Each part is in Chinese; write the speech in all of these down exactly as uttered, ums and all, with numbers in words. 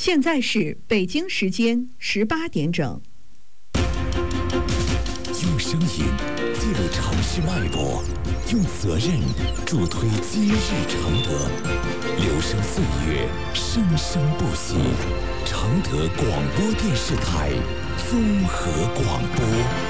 现在是北京时间十八点整。 用声音记录城市脉搏，用责任助推今日承德。留声岁月，生生不息。承德广播电视台综合广播。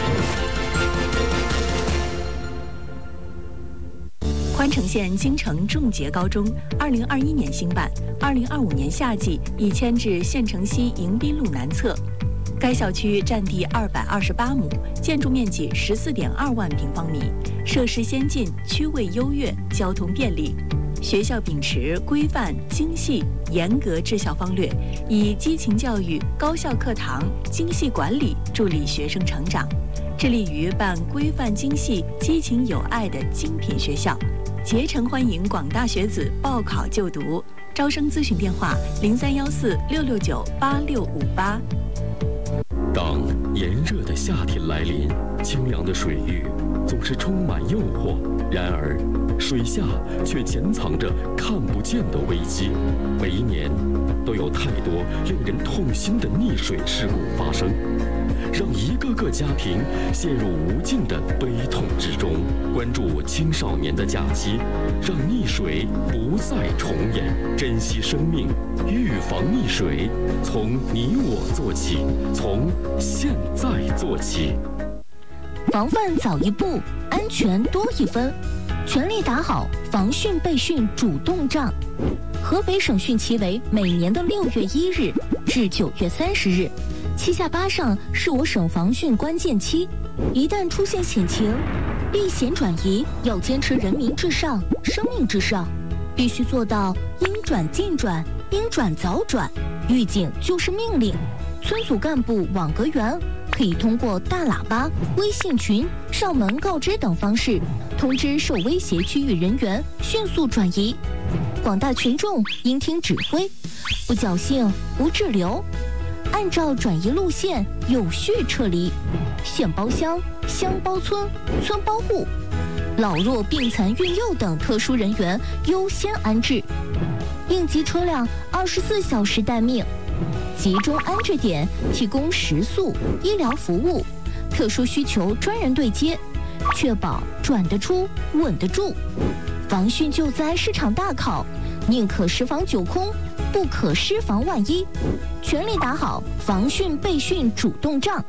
宽城县京城仲杰高中二零二一年兴办，二零二五年夏季已迁至县城西迎宾路南侧。该校区占地二百二十八亩，建筑面积十四点二万平方米，设施先进，区位优越，交通便利。学校秉持规范、精细、严格治校方略，以激情教育、高效课堂、精细管理助力学生成长，致力于办规范精细、激情有爱的精品学校。竭诚欢迎广大学子报考就读，招生咨询电话零三幺四六六九八六五八。 当炎热的夏天来临，清凉的水域总是充满诱惑，然而水下却潜藏着看不见的危机。每一年都有太多令人痛心的溺水事故发生，让一个个家庭陷入无尽的悲痛之中。关注青少年的假期，让溺水不再重演，珍惜生命，预防溺水，从你我做起，从现在做起。 防范早一步，安全多一分，全力打好防汛备汛主动仗。河北省汛期为每年的六月一日至九月三十日，七下八上是我省防汛关键期。一旦出现险情，避险转移要坚持人民至上、生命至上，必须做到应转尽转、应转早转。预警就是命令，村组干部网格员可以通过大喇叭、微信群、上门告知等方式，通知受威胁区域人员迅速转移。广大群众应听指挥，不侥幸、不滞留，按照转移路线有序撤离。县包乡、乡包村、村包户，老弱病残孕幼等特殊人员优先安置。应急车辆二十四小时待命，集中安置点提供食宿、医疗服务，特殊需求专人对接，确保转得出、稳得住。防汛救灾是场大考，宁可十防九空，不可失防万一，全力打好防汛备汛主动仗。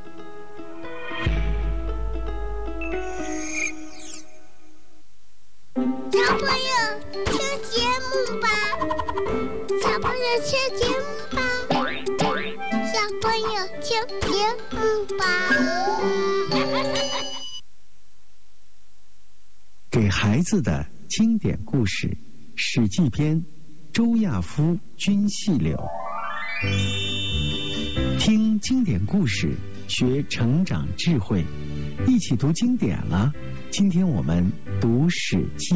小朋友，听节目吧！小朋友，听节目吧！小朋友，听节目吧！ 给孩子的经典故事《史记》篇：周亚夫军细柳。听经典故事，学成长智慧，一起读经典了。今天我们读《史记》。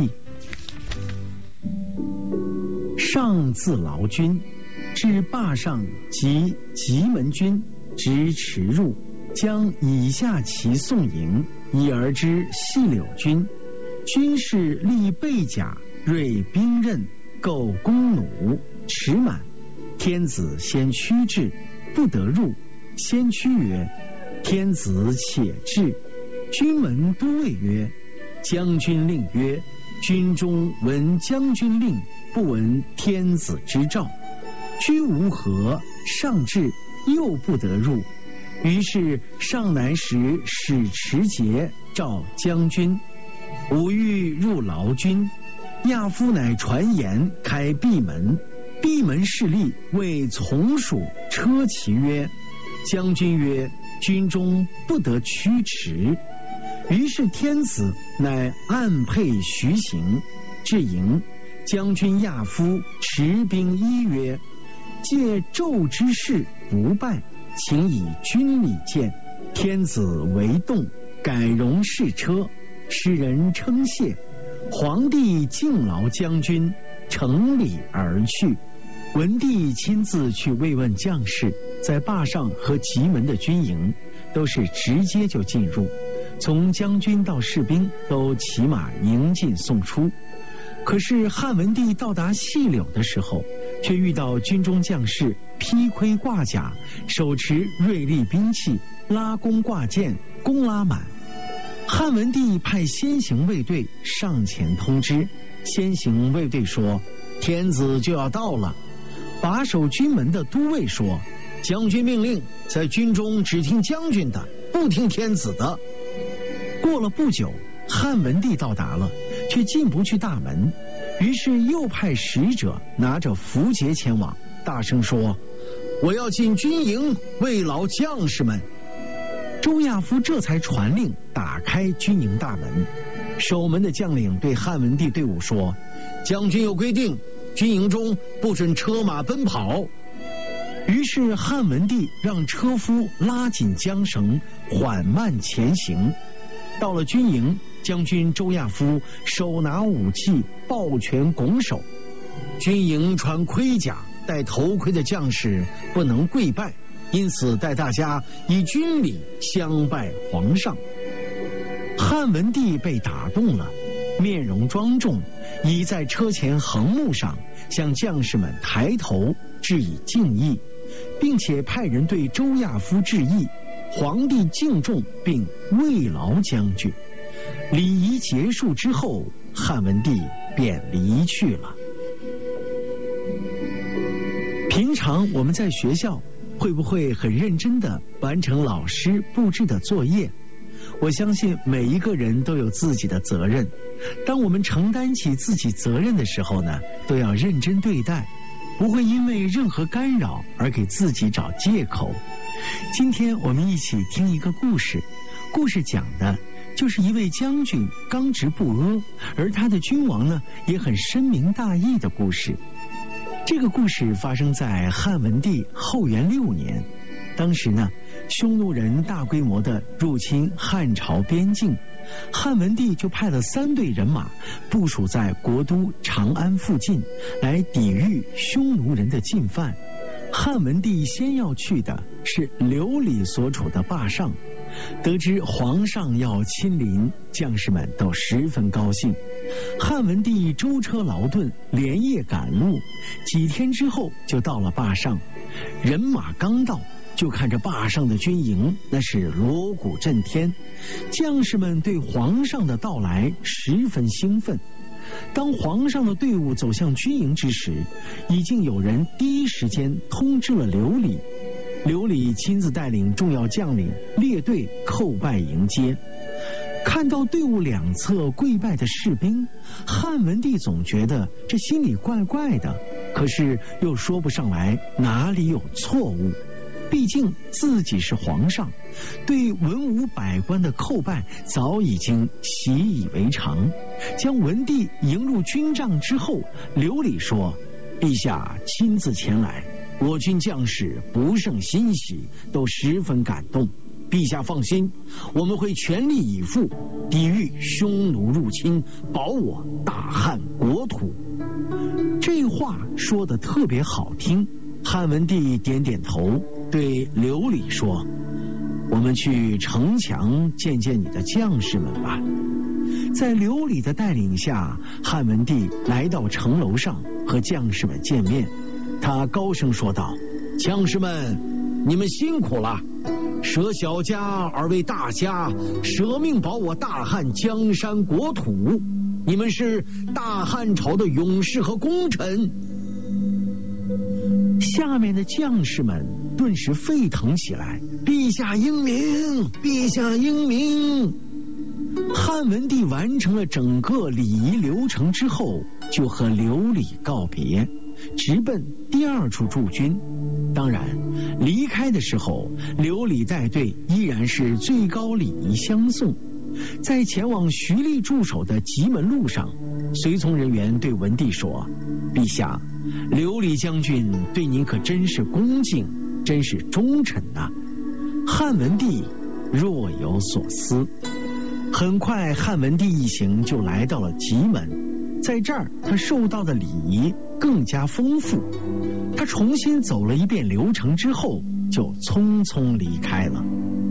上自劳军，至霸上及棘门军，执驰入，将以下其送迎，以而知细柳军。军士立背甲，锐兵刃，构弓弩，持满。天子先驱至，不得入。先驱曰：天子且至。军门都尉曰：将军令曰，军中闻将军令，不闻天子之诏。居无何，上至，又不得入。于是上南时使持节召将军，吾欲入劳军。亚夫乃传言，开闭门。闭门势力谓从属车骑曰：将军曰，军中不得驱驰。于是天子乃暗配徐行，至营。将军亚夫持兵一曰：借纣之势不败，请以军礼见。天子为动，改容侍车，使人称谢。皇帝敬劳将军，乘礼而去。文帝亲自去慰问将士，在坝上和棘门的军营都是直接就进入，从将军到士兵都骑马迎进送出。可是汉文帝到达细柳的时候， 却遇到军中将士披盔挂甲，手持锐利兵器，拉弓挂箭，弓拉满。汉文帝派先行卫队上前通知，先行卫队说：“天子就要到了。”把守军门的都尉说：“将军命令，在军中只听将军的，不听天子的。”过了不久，汉文帝到达了，却进不去大门，于是又派使者拿着符节前往，大声说：“我要进军营，慰劳将士们。”周亚夫这才传令打开军营大门。守门的将领对汉文帝队伍说：“将军有规定，军营中不准车马奔跑。”于是汉文帝让车夫拉紧缰绳，缓慢前行。到了军营，将军周亚夫手拿武器，抱拳拱手。军营穿盔甲、戴头盔的将士不能跪拜，因此带大家以军礼相拜皇上。汉文帝被打动了，面容庄重，倚在车前横木上，向将士们抬头致以敬意，并且派人对周亚夫致意。皇帝敬重并慰劳将军。礼仪结束之后，汉文帝便离去了。平常我们在学校会不会很认真地完成老师布置的作业？我相信每一个人都有自己的责任，当我们承担起自己责任的时候呢，都要认真对待，不会因为任何干扰而给自己找借口。今天我们一起听一个故事，故事讲的就是一位将军刚直不阿，而他的君王呢也很深明大义的故事。这个故事发生在汉文帝后元六年，当时呢，匈奴人大规模的入侵汉朝边境，汉文帝就派了三队人马部署在国都长安附近，来抵御匈奴人的进犯。汉文帝先要去的是刘礼所处的坝上，得知皇上要亲临，将士们都十分高兴。汉文帝舟车劳顿，连夜赶路，几天之后就到了坝上。人马刚到，就看着坝上的军营，那是锣鼓震天，将士们对皇上的到来十分兴奋。当皇上的队伍走向军营之时，已经有人第一时间通知了刘礼。刘礼亲自带领重要将领列队叩拜迎接。看到队伍两侧跪拜的士兵，汉文帝总觉得这心里怪怪的，可是又说不上来哪里有错误。毕竟自己是皇上，对文武百官的叩拜早已经习以为常。将文帝迎入军帐之后，刘礼说：“陛下亲自前来，我军将士不胜欣喜，都十分感动。陛下放心，我们会全力以赴，抵御匈奴入侵，保我大汉国土。”这话说得特别好听。汉文帝点点头，对刘礼说：“我们去城墙见见你的将士们吧。”在刘礼的带领下，汉文帝来到城楼上和将士们见面。他高声说道：“将士们，你们辛苦了，舍小家而为大家，舍命保我大汉江山国土，你们是大汉朝的勇士和功臣。”下面的将士们顿时沸腾起来：“陛下英明，陛下英明！”汉文帝完成了整个礼仪流程之后，就和刘礼告别，直奔第二处驻军。当然，离开的时候，刘礼带队依然是最高礼仪相送。在前往徐厉驻守的棘门路上，随从人员对文帝说：“陛下，刘礼将军对您可真是恭敬，真是忠臣呐。”汉文帝若有所思。很快，汉文帝一行就来到了棘门，在这儿他受到的礼仪更加丰富。他重新走了一遍流程之后，就匆匆离开了。